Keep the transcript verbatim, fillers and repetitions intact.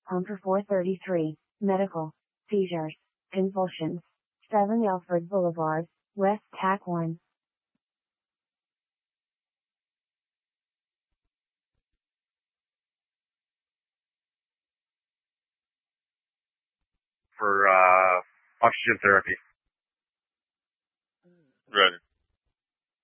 Hunter four thirty-three, medical, seizures, convulsions, seven Alfred Boulevard, West Tac one. For, uh, oxygen therapy. Ready.